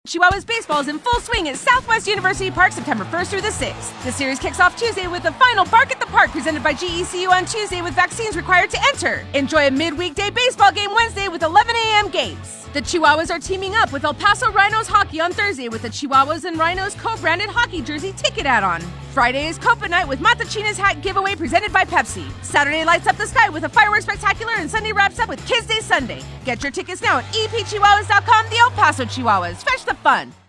Chihuahuas baseball is in full swing at Southwest University Park September 1st through the 6th. The series kicks off Tuesday with the final Bark at the Park presented by GECU on Tuesday with vaccines required to enter. Enjoy a midweekday baseball game Wednesday with 11 a.m. games. The Chihuahuas are teaming up with El Paso Rhinos Hockey on Thursday with the Chihuahuas and Rhinos co-branded hockey jersey ticket add-on. Friday is Copa Night with Matachina's hat giveaway presented by Pepsi. Saturday lights up the sky with a fireworks spectacular and Sunday wraps up with Kids Day Sunday. Get your tickets now at epchihuahuas.com. The El Paso Chihuahuas. Fetch the fun.